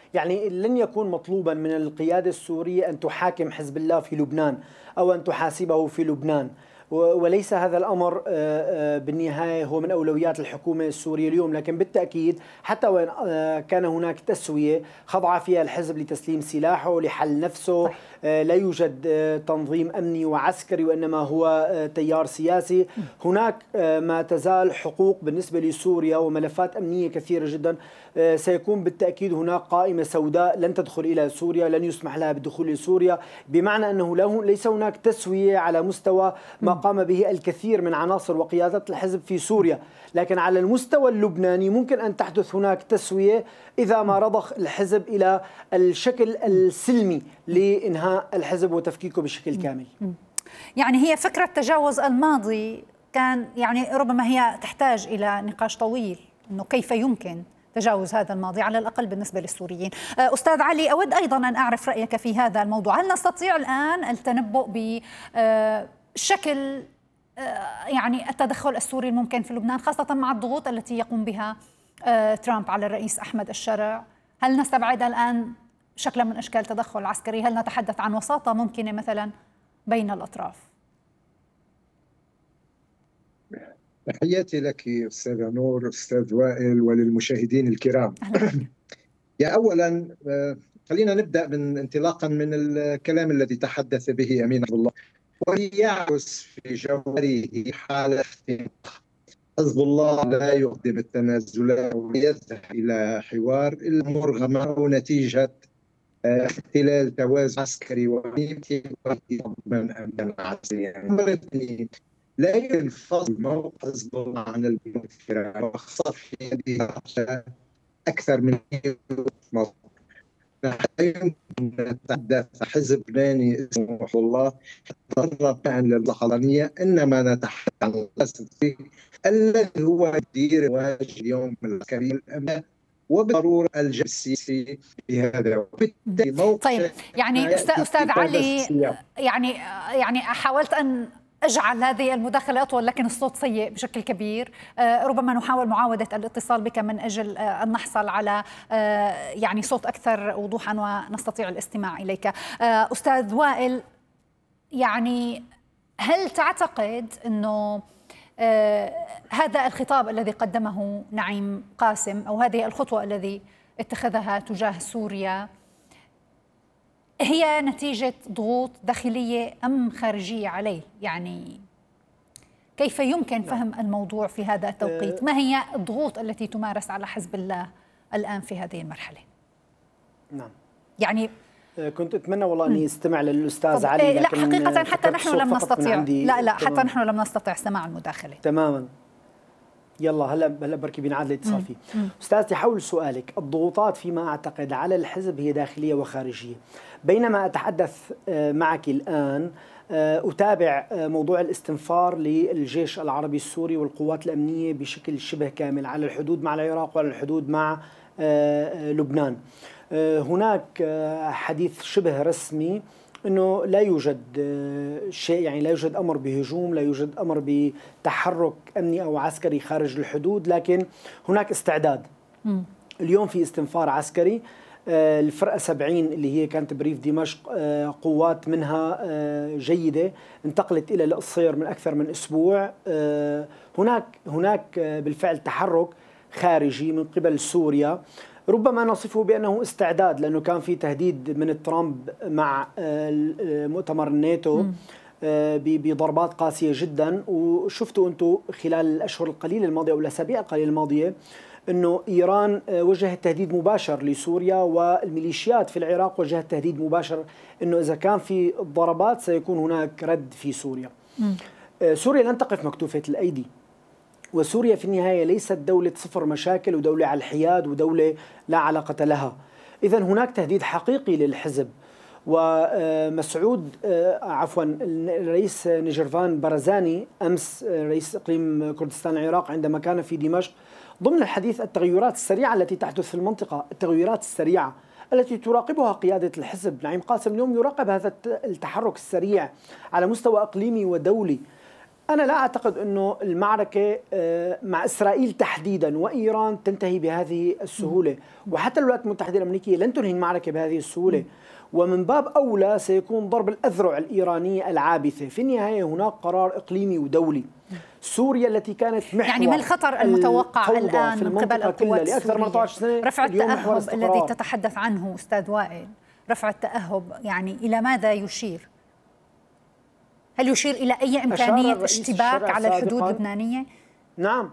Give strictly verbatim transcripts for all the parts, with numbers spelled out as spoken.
يعني لن يكون مطلوبا من القيادة السورية أن تحاكم حزب الله في لبنان أو أن تحاسبه في لبنان، وليس هذا الأمر بالنهاية هو من أولويات الحكومة السورية اليوم. لكن بالتأكيد حتى وإن كان هناك تسوية خضع فيها الحزب لتسليم سلاحه لحل نفسه، لا يوجد تنظيم أمني وعسكري وإنما هو تيار سياسي. هناك ما تزال حقوق بالنسبة لسوريا وملفات أمنية كثيرة جدا. سيكون بالتأكيد هناك قائمة سوداء لن تدخل إلى سوريا، لن يسمح لها بالدخول إلى سوريا، بمعنى أنه ليس هناك تسوية على مستوى ما قام به الكثير من عناصر وقيادات الحزب في سوريا. لكن على المستوى اللبناني ممكن أن تحدث هناك تسوية إذا ما رضخ الحزب إلى الشكل السلمي لإنهاء الحزب وتفكيكه بشكل كامل. يعني هي فكرة تجاوز الماضي كان يعني ربما هي تحتاج إلى نقاش طويل، أنه كيف يمكن تجاوز هذا الماضي على الأقل بالنسبة للسوريين. أستاذ علي، أود أيضا أن أعرف رأيك في هذا الموضوع. هل نستطيع الآن التنبؤ بشكل يعني التدخل السوري الممكن في لبنان، خاصة مع الضغوط التي يقوم بها ترامب على الرئيس أحمد الشرع؟ هل نستبعد الآن شكلا من أشكال تدخل عسكري؟ هل نتحدث عن وساطة ممكنة مثلا بين الأطراف؟ تحياتي لك أستاذة نور، أستاذ وائل، وللمشاهدين الكرام. يا أولا خلينا نبدأ من انطلاقا من الكلام الذي تحدث به أمين عبد الله، ويعكس في جوهره حالة حزب الله لا يقدم التنازلات ويذهب إلى حوار إلا مرغمة أو نتيجة اختلال توازن عسكري وامنيتي من امن عسكري. لا ينفصل موقف حزب الله عن البلاد وخاصة في هذه اكثر من موقف. يمكن نتحدث حزب لبناني اسمه حزب الله تطرق عن اللحظانيه، انما نتحدث عن الذي هو يدير واجب اليوم العسكري الامن وبالضروره الجانب السياسي في هذا. طيب يعني استاذ استاذ علي، يعني يعني حاولت ان اجعل هذه المداخله اطول لكن الصوت سيء بشكل كبير. ربما نحاول معاوده الاتصال بك من اجل ان نحصل على يعني صوت اكثر وضوحا ونستطيع الاستماع اليك. استاذ وائل، يعني هل تعتقد انه آه هذا الخطاب الذي قدمه نعيم قاسم أو هذه الخطوة الذي اتخذها تجاه سوريا هي نتيجة ضغوط داخلية أم خارجية عليه؟ يعني كيف يمكن فهم الموضوع في هذا التوقيت؟ ما هي الضغوط التي تمارس على حزب الله الآن في هذه المرحلة؟ نعم، يعني كنت أتمنى والله أني استمع للأستاذ علي، لا حقيقة حتى نحن لم نستطيع لا لا حتى نحن لم نستطيع سماع المداخلة تماما. يلا هلا هلا بركي بينعاد الاتصال فيه. أستاذتي، حول سؤالك، الضغوطات فيما أعتقد على الحزب هي داخلية وخارجية. بينما أتحدث معك الآن أتابع موضوع الاستنفار للجيش العربي السوري والقوات الأمنية بشكل شبه كامل على الحدود مع العراق وعلى الحدود مع لبنان. هناك حديث شبه رسمي أنه لا يوجد شيء، يعني لا يوجد أمر بهجوم، لا يوجد أمر بتحرك أمني أو عسكري خارج الحدود، لكن هناك استعداد. م. اليوم في استنفار عسكري. الفرقة سبعين اللي هي كانت بريف دمشق قوات منها جيدة انتقلت إلى القصير من أكثر من أسبوع. هناك هناك بالفعل تحرك خارجي من قبل سوريا، ربما نصفه بأنه استعداد، لأنه كان في تهديد من ترامب مع مؤتمر الناتو بضربات قاسية جدا. وشفتوا أنتم خلال الأشهر القليلة الماضية أو الأسابيع القليلة الماضية أنه إيران وجهت تهديد مباشر لسوريا، والميليشيات في العراق وجهت تهديد مباشر أنه إذا كان في ضربات سيكون هناك رد في سوريا. م. سوريا لن تقف مكتوفة الأيدي، وسوريا في النهاية ليست دولة صفر مشاكل ودولة على الحياد ودولة لا علاقة لها. إذن هناك تهديد حقيقي للحزب. ومسعود عفوا الرئيس نجرفان برزاني أمس رئيس إقليم كردستان العراق عندما كان في دمشق ضمن الحديث التغيرات السريعة التي تحدث في المنطقة، التغيرات السريعة التي تراقبها قيادة الحزب. نعيم قاسم اليوم يراقب هذا التحرك السريع على مستوى إقليمي ودولي. أنا لا أعتقد أنه المعركة مع إسرائيل تحديدا وإيران تنتهي بهذه السهولة، وحتى الولايات المتحدة الأمريكية لن تنهي المعركة بهذه السهولة، ومن باب أولى سيكون ضرب الأذرع الإيرانية العابثة. في النهاية هناك قرار إقليمي ودولي. سوريا التي كانت محور يعني ما الخطر المتوقع الآن من قبل القوات لأكثر من أربعة عشر سنة؟ رفع التأهب الذي تتحدث عنه أستاذ وائل، رفع التأهب يعني إلى ماذا يشير؟ هل يشير إلى أي إمكانية اشتباك على الحدود اللبنانية؟ نعم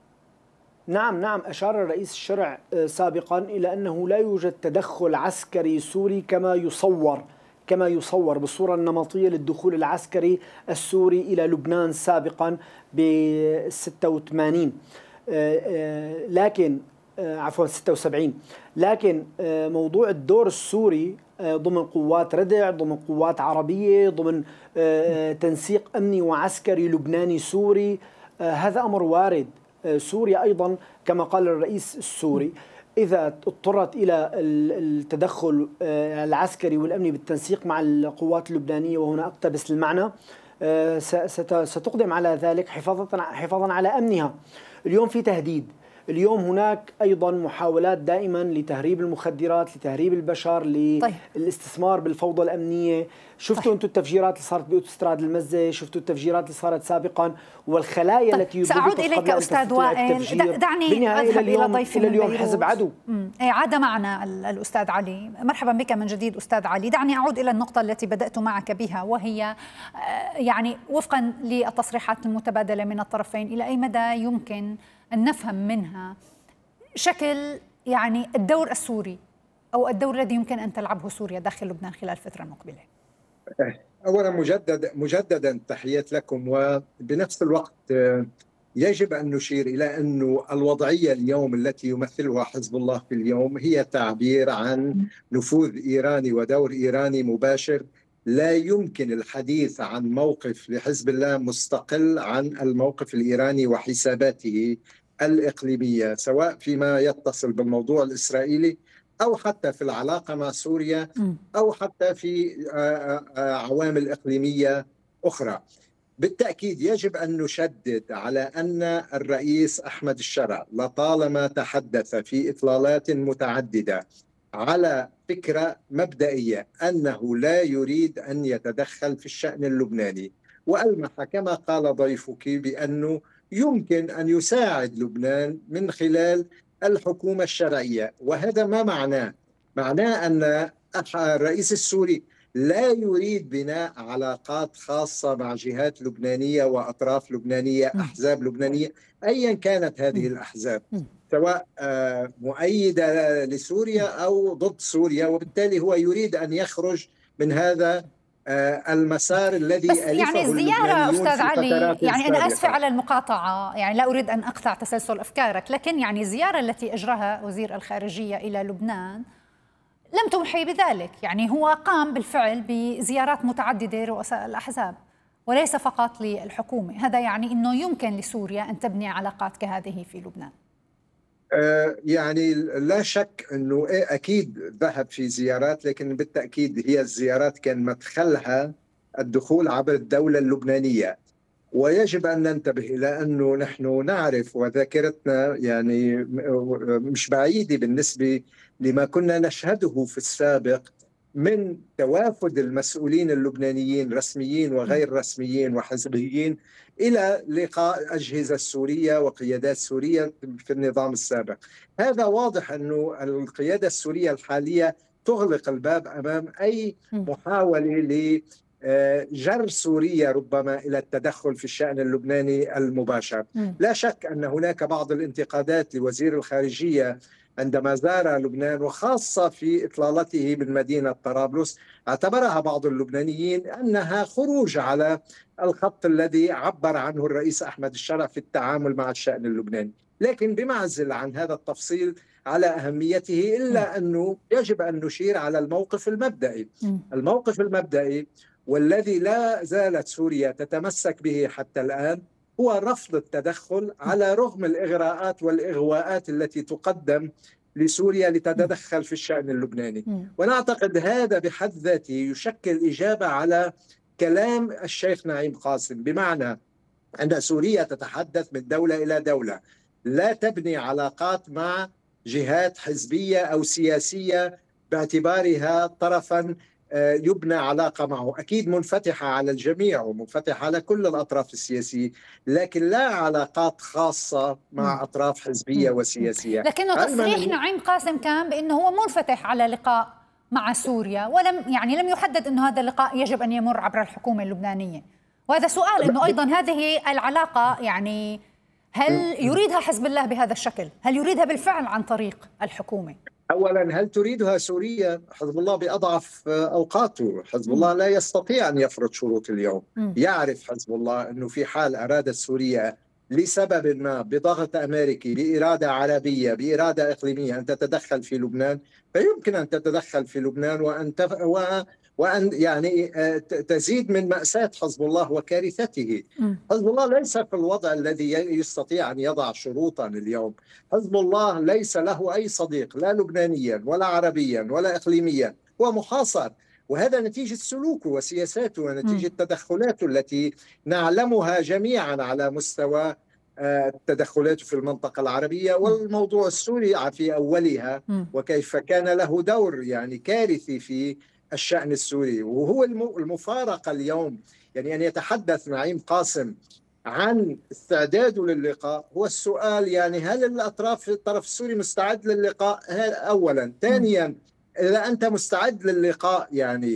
نعم نعم أشار الرئيس الشرع سابقا إلى أنه لا يوجد تدخل عسكري سوري كما يصور كما يصور بالصورة النمطية للدخول العسكري السوري إلى لبنان سابقا ب ستة وثمانين، لكن عفوا ستة وسبعين، لكن موضوع الدور السوري ضمن قوات ردع، ضمن قوات عربية، ضمن تنسيق أمني وعسكري لبناني سوري، هذا أمر وارد. سوريا أيضا كما قال الرئيس السوري إذا اضطرت إلى التدخل العسكري والأمني بالتنسيق مع القوات اللبنانية، وهنا أقتبس المعنى، ستقدم على ذلك حفاظا حفاظا على أمنها. اليوم في تهديد، اليوم هناك أيضا محاولات دائما لتهريب المخدرات، لتهريب البشر، للاستثمار بالفوضى الأمنية. شفتوا طيب. أنتم التفجيرات اللي صارت بأوتوستراد المزة، شفتوا التفجيرات اللي صارت سابقا، والخلايا طيب. التي سأعود إليك أستاذ وائل، دعني أذهب إلى ضيفي إلى اليوم حزب عدو. عاد معنا الأستاذ علي، مرحبا بك من جديد أستاذ علي. دعني أعود إلى النقطة التي بدأت معك بها، وهي يعني وفقا للتصريحات المتبادلة من الطرفين، إلى أي مدى يمكن أن نفهم منها شكل يعني الدور السوري أو الدور الذي يمكن أن تلعبه سوريا داخل لبنان خلال الفترة المقبلة؟ أولا مجدد مجددا تحيات لكم، وبنفس الوقت يجب أن نشير إلى أن الوضعية اليوم التي يمثلها حزب الله في اليوم هي تعبير عن نفوذ إيراني ودور إيراني مباشر. لا يمكن الحديث عن موقف لحزب الله مستقل عن الموقف الإيراني وحساباته الإقليمية، سواء فيما يتصل بالموضوع الإسرائيلي أو حتى في العلاقة مع سوريا أو حتى في عوامل إقليمية أخرى. بالتأكيد يجب أن نشدد على أن الرئيس أحمد الشرع لطالما تحدث في إطلالات متعددة على فكرة مبدئية أنه لا يريد أن يتدخل في الشأن اللبناني، وألمح كما قال ضيفك بأنه يمكن أن يساعد لبنان من خلال الحكومة الشرعية. وهذا ما معناه؟ معناه أن الرئيس السوري لا يريد بناء علاقات خاصة مع جهات لبنانية وأطراف لبنانية، أحزاب لبنانية أيا كانت هذه الأحزاب، سواء مؤيدة لسوريا أو ضد سوريا، وبالتالي هو يريد أن يخرج من هذا المسار الذي بس يعني الزيارة أستاذ علي، يعني أنا آسفة على المقاطعة، يعني لا أريد أن أقطع تسلسل أفكارك، لكن يعني الزيارة التي أجراها وزير الخارجية إلى لبنان لم تمحي بذلك، يعني هو قام بالفعل بزيارات متعددة رؤساء الأحزاب وليس فقط للحكومة. هذا يعني أنه يمكن لسوريا أن تبني علاقات كهذه في لبنان. يعني لا شك أنه أكيد ذهب في زيارات، لكن بالتأكيد هي الزيارات كان مدخلها الدخول عبر الدولة اللبنانية. ويجب أن ننتبه إلى أنه نحن نعرف وذاكرتنا يعني مش بعيدة بالنسبة لما كنا نشهده في السابق من توافد المسؤولين اللبنانيين رسميين وغير رسميين وحزبيين إلى لقاء أجهزة سورية وقيادات سورية في النظام السابق. هذا واضح أنه القيادة السورية الحالية تغلق الباب أمام أي محاولة لجر سوريا ربما إلى التدخل في الشأن اللبناني المباشر. لا شك أن هناك بعض الانتقادات لوزير الخارجية عندما زار لبنان، وخاصة في إطلالته من مدينة طرابلس، اعتبرها بعض اللبنانيين أنها خروج على الخط الذي عبر عنه الرئيس أحمد الشرع في التعامل مع الشأن اللبناني. لكن بمعزل عن هذا التفصيل على أهميته، إلا أنه يجب أن نشير على الموقف المبدئي الموقف المبدئي والذي لا زالت سوريا تتمسك به حتى الآن، هو رفض التدخل على رغم الإغراءات والإغواءات التي تقدم لسوريا لتتدخل في الشأن اللبناني. ونعتقد هذا بحد ذاته يشكل إجابة على كلام الشيخ نعيم قاسم، بمعنى أن سوريا تتحدث من دولة إلى دولة، لا تبني علاقات مع جهات حزبية أو سياسية باعتبارها طرفا يبنى علاقة معه. أكيد منفتحة على الجميع ومنفتحة على كل الأطراف السياسية، لكن لا علاقات خاصة مع أطراف حزبية وسياسية. لكنه تصريح نعيم قاسم كان بأنه هو منفتح على لقاء مع سوريا، ولم يعني لم يحدد أنه هذا اللقاء يجب أن يمر عبر الحكومة اللبنانية. وهذا سؤال، أنه أيضا هذه العلاقة يعني هل يريدها حزب الله بهذا الشكل؟ هل يريدها بالفعل عن طريق الحكومة؟ أولا، هل تريدها سوريا؟ حزب الله بأضعف أوقاته. حزب الله لا يستطيع أن يفرض شروط اليوم. يعرف حزب الله أنه في حال أرادت سوريا لسبب ما بضغط أمريكي، بإرادة عربية، بإرادة إقليمية أن تتدخل في لبنان، فيمكن أن تتدخل في لبنان وأن تف... و... وأن يعني تزيد من مأساة حزب الله وكارثته. حزب الله ليس في الوضع الذي يستطيع أن يضع شروطا اليوم. حزب الله ليس له أي صديق، لا لبنانيا ولا عربيا ولا إقليميا، هو محاصر، وهذا نتيجة سلوكه وسياساته ونتيجة تدخلاته التي نعلمها جميعا على مستوى التدخلات في المنطقة العربية والموضوع السوري في أولها، وكيف كان له دور يعني كارثي في الشأن السوري. وهو المفارقة اليوم يعني أن يتحدث نعيم قاسم عن استعداده للقاء. هو السؤال يعني هل الأطراف الطرف السوري مستعد للقاء؟ أولا. ثانيا، إذا أنت مستعد للقاء يعني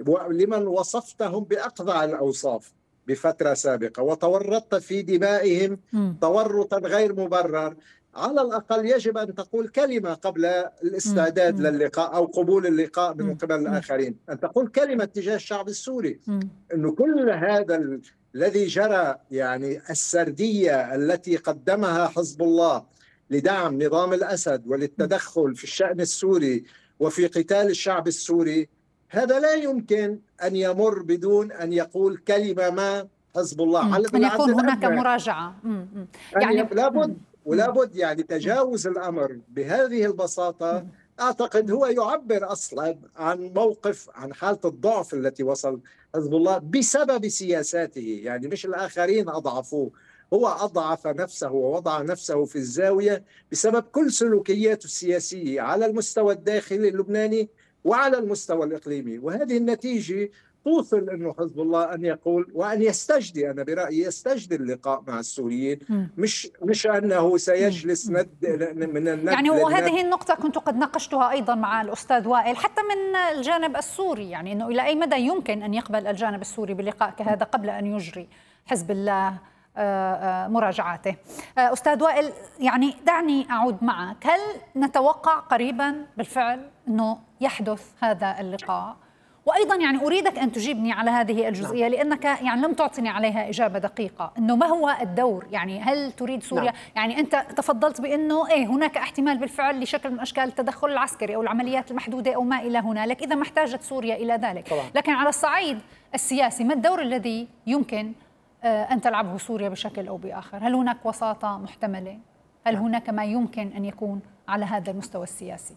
لمن وصفتهم بأقذع الأوصاف بفترة سابقة وتورطت في دمائهم تورطا غير مبرر، على الأقل يجب أن تقول كلمة قبل الاستعداد للقاء أو قبول اللقاء من قبل الآخرين، أن تقول كلمة تجاه الشعب السوري أنه كل هذا الذي جرى يعني السردية التي قدمها حزب الله لدعم نظام الأسد وللتدخل في الشأن السوري وفي قتال الشعب السوري، هذا لا يمكن أن يمر بدون أن يقول كلمة ما حزب الله. أن يكون هناك مراجعة يعني لابد ولا بد يعني تجاوز الأمر بهذه البساطة. أعتقد هو يعبر أصلا عن موقف، عن حالة الضعف التي وصل حزب الله بسبب سياساته، يعني مش الآخرين أضعفوه، هو أضعف نفسه ووضع نفسه في الزاوية بسبب كل سلوكياته السياسية على المستوى الداخلي اللبناني وعلى المستوى الإقليمي. وهذه النتيجة توصل أنه حزب الله أن يقول وأن يستجدي، أنا برأيي يستجدي اللقاء مع السوريين، مش مش أنه سيجلس ند من الند يعني. وهذه النقطة كنت قد ناقشتها أيضا مع الأستاذ وائل حتى من الجانب السوري، يعني أنه إلى أي مدى يمكن أن يقبل الجانب السوري بلقاء كهذا قبل أن يجري حزب الله مراجعاته. أستاذ وائل، يعني دعني أعود معك، هل نتوقع قريبا بالفعل أنه يحدث هذا اللقاء؟ وأيضا يعني أريدك أن تجيبني على هذه الجزئية لأنك يعني لم تعطني عليها إجابة دقيقة، أنه ما هو الدور؟ يعني هل تريد سوريا؟ نعم. يعني أنت تفضلت بأنه إيه هناك احتمال بالفعل لشكل من أشكال التدخل العسكري أو العمليات المحدودة أو ما إلى هنالك إذا ما احتاجت سوريا إلى ذلك طبعا. لكن على الصعيد السياسي ما الدور الذي يمكن أن تلعبه سوريا بشكل أو بآخر؟ هل هناك وساطة محتملة؟ هل هناك ما يمكن أن يكون على هذا المستوى السياسي؟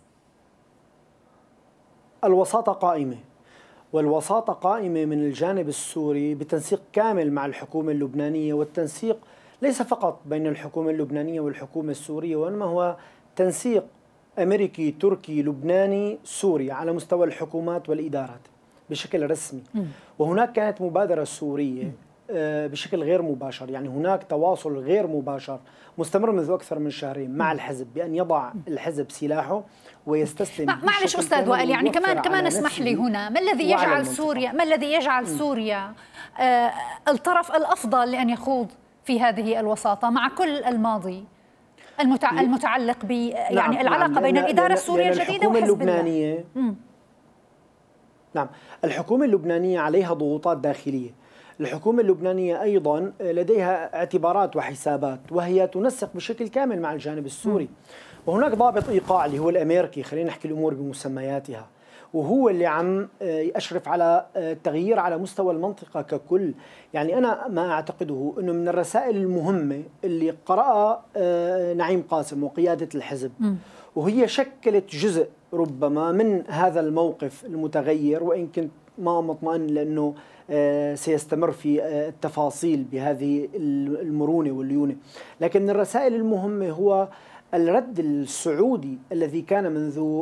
الوساطة قائمة، والوساطة قائمة من الجانب السوري بتنسيق كامل مع الحكومة اللبنانية، والتنسيق ليس فقط بين الحكومة اللبنانية والحكومة السورية، وإنما هو تنسيق أمريكي تركي لبناني سوري على مستوى الحكومات والإدارات بشكل رسمي. وهناك كانت مبادرة سورية بشكل غير مباشر، يعني هناك تواصل غير مباشر مستمر منذ أكثر من شهرين مع الحزب بأن يضع الحزب سلاحه ويستسلم. معلش أستاذ وائل، يعني كمان كمان اسمح لي هنا، ما الذي يجعل سوريا ما الذي يجعل سوريا آه الطرف الأفضل لأن يخوض في هذه الوساطة مع كل الماضي المتع... المتعلق ب يعني نعم العلاقة نعم بين الإدارة السورية الجديدة وحزب الله؟ نعم، الحكومة اللبنانية عليها ضغوطات داخلية. الحكومة اللبنانية أيضا لديها اعتبارات وحسابات، وهي تنسق بشكل كامل مع الجانب السوري. وهناك ضابط إيقاع اللي هو الأمريكي، خلينا نحكي الأمور بمسمياتها، وهو اللي عم يشرف على التغيير على مستوى المنطقة ككل. يعني أنا ما أعتقده أنه من الرسائل المهمة اللي قرأها نعيم قاسم وقيادة الحزب، وهي شكلت جزء ربما من هذا الموقف المتغير، وإن كنت ما مطمئن لأنه سيستمر في التفاصيل بهذه المرونة والليونة. لكن من الرسائل المهمة هو الرد السعودي الذي كان منذ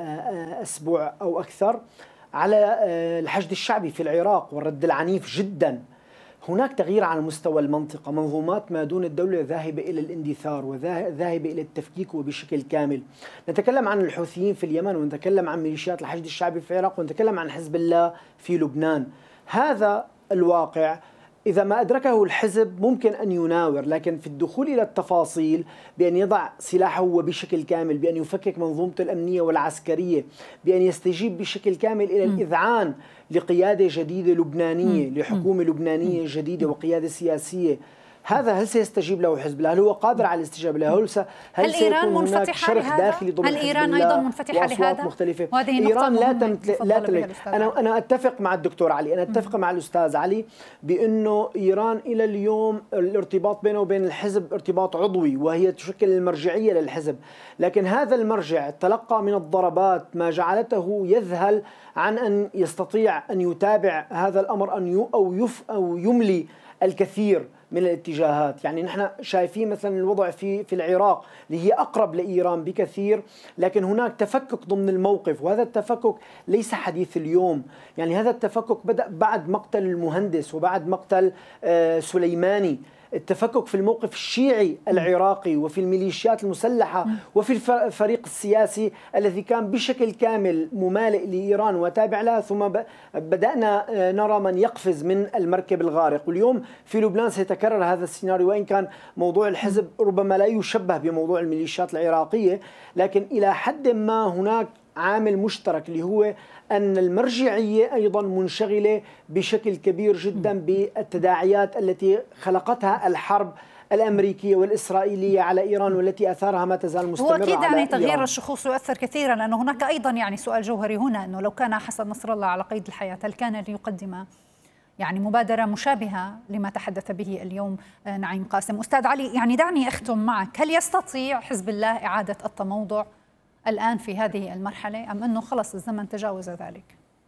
أسبوع أو أكثر على الحشد الشعبي في العراق، والرد العنيف جدا. هناك تغيير على مستوى المنطقة، منظومات ما دون الدولة ذاهبة إلى الاندثار وذاهبة إلى التفكيك وبشكل كامل. نتكلم عن الحوثيين في اليمن، ونتكلم عن ميليشيات الحشد الشعبي في العراق، ونتكلم عن حزب الله في لبنان. هذا الواقع إذا ما أدركه الحزب ممكن أن يناور، لكن في الدخول إلى التفاصيل بأن يضع سلاحه وبشكل كامل، بأن يفكك منظومته الأمنية والعسكرية، بأن يستجيب بشكل كامل إلى الإذعان لقيادة جديدة لبنانية، لحكومة لبنانية جديدة وقيادة سياسية. هذا هل سيستجيب له حزب الله؟ هل هو قادر على الاستجابة له؟ هل, س... هل, هل إيران منفتحة شرخ لهذا؟ داخلي ضمن هل إيران أيضا منفتحة لهذا؟ مختلفة. إيران لا تمتلك لا تملك. أنا أنا أتفق مع الدكتور علي، أنا أتفق م. مع الأستاذ علي بأنه إيران إلى اليوم الارتباط بينه وبين الحزب ارتباط عضوي، وهي تشكل المرجعية للحزب، لكن هذا المرجع تلقى من الضربات ما جعلته يذهل عن أن يستطيع أن يتابع هذا الأمر أن يو أو يف أو يملي الكثير من الاتجاهات. يعني نحن شايفين مثلا الوضع في في العراق اللي هي أقرب لإيران بكثير، لكن هناك تفكك ضمن الموقف، وهذا التفكك ليس حديث اليوم. يعني هذا التفكك بدأ بعد مقتل المهندس وبعد مقتل آه سليماني. التفكك في الموقف الشيعي العراقي وفي الميليشيات المسلحة وفي الفريق السياسي الذي كان بشكل كامل ممالئ لإيران وتابع لها، ثم بدأنا نرى من يقفز من المركب الغارق. واليوم في لبنان سيتكرر هذا السيناريو، وإن كان موضوع الحزب ربما لا يشبه بموضوع الميليشيات العراقية، لكن إلى حد ما هناك عامل مشترك اللي هو أن المرجعية أيضا منشغلة بشكل كبير جدا بالتداعيات التي خلقتها الحرب الأمريكية والإسرائيلية على إيران، والتي أثارها ما تزال مستمرة. هو أكيد يعني تغيير إيران. الشخوص يؤثر كثيرا، لأنه هناك أيضا يعني سؤال جوهري هنا، أنه لو كان حسن نصر الله على قيد الحياة هل كان ليقدم يعني مبادرة مشابهة لما تحدث به اليوم نعيم قاسم؟ أستاذ علي، يعني دعني أختم معك، هل يستطيع حزب الله إعادة التموضع الآن في هذه المرحلة، أم أنه خلص الزمن تجاوز ذلك؟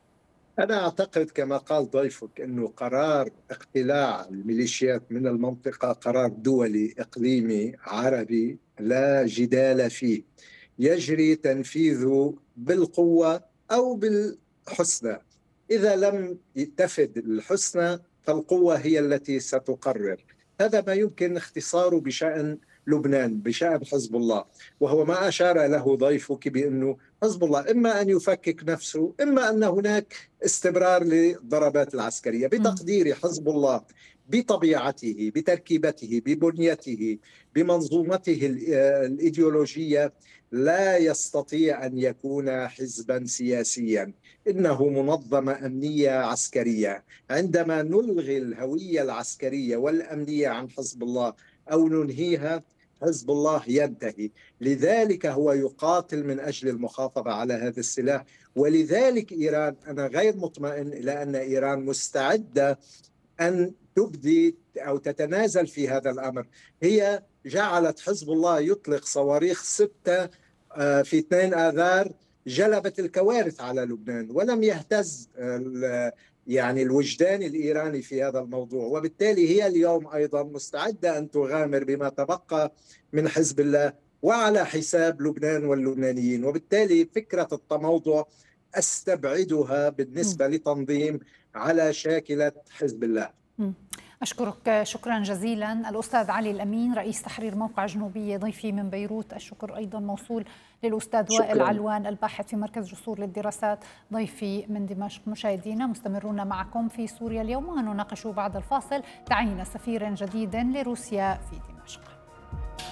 أنا أعتقد كما قال ضيفك أنه قرار اقتلاع الميليشيات من المنطقة قرار دولي إقليمي عربي لا جدال فيه، يجري تنفيذه بالقوة أو بالحسنى. إذا لم تفد الحسنى فالقوة هي التي ستقرر. هذا ما يمكن اختصاره بشأن لبنان، بشأن حزب الله، وهو ما أشار له ضيفك بأنه حزب الله إما أن يفكك نفسه، إما أن هناك استمرار للضربات العسكرية. بتقدير حزب الله بطبيعته، بتركيبته، ببنيته، بمنظومته الإيديولوجية لا يستطيع أن يكون حزبا سياسيا، إنه منظمة أمنية عسكرية. عندما نلغي الهوية العسكرية والأمنية عن حزب الله أو ننهيها، حزب الله ينتهي. لذلك هو يقاتل من أجل المحافظة على هذا السلاح، ولذلك إيران أنا غير مطمئن إلى أن إيران مستعدة أن تبدي أو تتنازل في هذا الأمر. هي جعلت حزب الله يطلق صواريخ ستة في اثنين آذار، جلبت الكوارث على لبنان، ولم يهتز يعني الوجدان الإيراني في هذا الموضوع، وبالتالي هي اليوم أيضا مستعدة أن تغامر بما تبقى من حزب الله وعلى حساب لبنان واللبنانيين. وبالتالي فكرة التموضع أستبعدها بالنسبة لتنظيم على شاكلة حزب الله. أشكرك شكرا جزيلا الأستاذ علي الأمين رئيس تحرير موقع جنوبية، ضيفي من بيروت. الشكر أيضا موصول للأستاذ وائل علوان الباحث في مركز جسور للدراسات، ضيفي من دمشق. مشاهدينا مستمرون معكم في سوريا اليوم، ونناقش بعد الفاصل تعيين سفير جديد لروسيا في دمشق.